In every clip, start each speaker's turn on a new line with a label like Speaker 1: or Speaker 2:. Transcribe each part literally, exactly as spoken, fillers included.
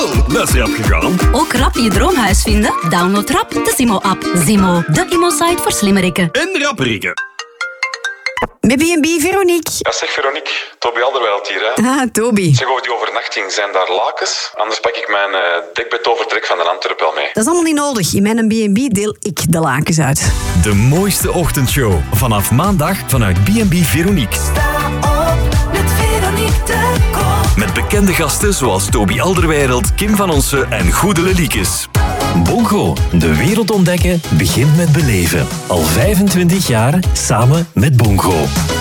Speaker 1: Dat is rap gegaan.
Speaker 2: Ook rap je droomhuis vinden? Download rap de Zimo-app. Zimo, de immo-site voor slimmerikken.
Speaker 1: En rapperikken.
Speaker 3: Met B en B, Veronique.
Speaker 4: Ja, zeg Veronique, Toby Alderweireld hier, hè.
Speaker 3: Ah, Toby.
Speaker 4: Zeg, over die overnachting, zijn daar lakens? Anders pak ik mijn uh, dekbed overtrek van de Antwerpen wel mee.
Speaker 3: Dat is allemaal niet nodig. In mijn B en B deel ik de lakens uit.
Speaker 1: De mooiste ochtendshow. Vanaf maandag vanuit B en B Veronique.
Speaker 5: Sta op met Veronique de Koop.
Speaker 1: Met bekende gasten zoals Toby Alderweireld, Kim van Onsen en Goedele Liekes.
Speaker 6: Bongo, de wereld ontdekken begint met beleven. Al vijfentwintig jaar samen met Bongo.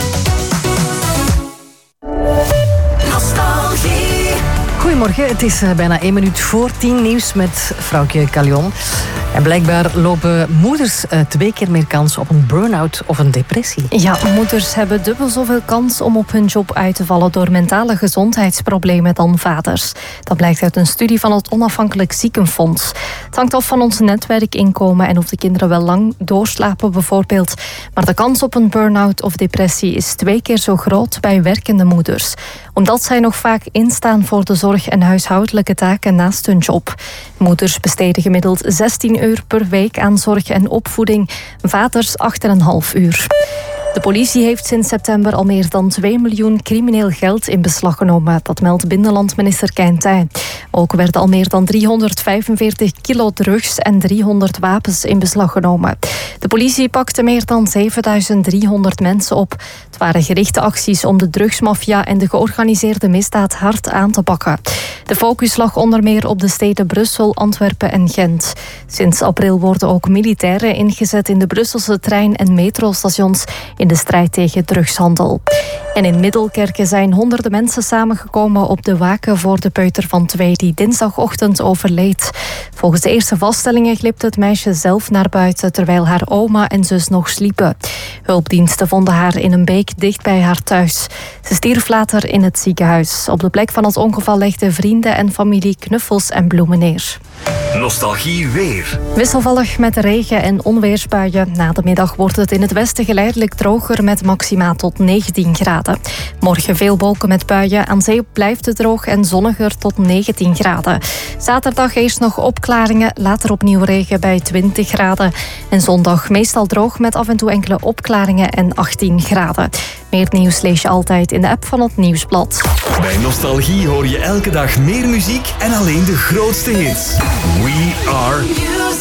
Speaker 5: Nostalgie.
Speaker 7: Goedemorgen, het is bijna één minuut voor tien, nieuws met vrouwtje Calion. En blijkbaar lopen moeders uh, twee keer meer kans op een burn-out of een depressie.
Speaker 8: Ja, moeders hebben dubbel zoveel kans om op hun job uit te vallen door mentale gezondheidsproblemen dan vaders. Dat blijkt uit een studie van het Onafhankelijk Ziekenfonds. Het hangt af van ons netwerkinkomen en of de kinderen wel lang doorslapen bijvoorbeeld. Maar de kans op een burn-out of depressie is twee keer zo groot bij werkende moeders. Omdat zij nog vaak instaan voor de zorg en huishoudelijke taken naast hun job. Moeders besteden gemiddeld zestien uur per week aan zorg en opvoeding, vaders acht komma vijf uur. De politie heeft sinds september al meer dan twee miljoen crimineel geld in beslag genomen. Dat meldt binnenlandminister Keintij. Ook werden al meer dan driehonderdvijfenveertig kilo drugs en driehonderd wapens in beslag genomen. De politie pakte meer dan zevenduizend driehonderd mensen op. Het waren gerichte acties om de drugsmafia en de georganiseerde misdaad hard aan te pakken. De focus lag onder meer op de steden Brussel, Antwerpen en Gent. Sinds april worden ook militairen ingezet in de Brusselse trein- en metrostations in de strijd tegen drugshandel. En in Middelkerke zijn honderden mensen samengekomen op de waken voor de peuter van twee die dinsdagochtend overleed. Volgens de eerste vaststellingen glipte het meisje zelf naar buiten terwijl haar oma en zus nog sliepen. Hulpdiensten vonden haar in een beek dicht bij haar thuis. Ze stierf later in het ziekenhuis. Op de plek van het ongeval legden vrienden en familie knuffels en bloemen neer.
Speaker 1: Nostalgie weer.
Speaker 8: Wisselvallig met regen- en onweersbuien. Na de middag wordt het in het westen geleidelijk droger met maxima tot negentien graden. Morgen veel wolken met buien. Aan zee blijft het droog en zonniger tot negentien graden. Zaterdag eerst nog opklaringen, later opnieuw regen bij twintig graden. En zondag meestal droog met af en toe enkele opklaringen en achttien graden. Meer nieuws lees je altijd in de app van het Nieuwsblad.
Speaker 1: Bij Nostalgie hoor je elke dag meer muziek en alleen de grootste hits. We are...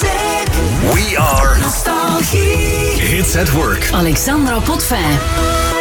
Speaker 5: Music.
Speaker 1: We are...
Speaker 5: Nostalgie.
Speaker 1: Hits at Work.
Speaker 2: Alexandra Potvin.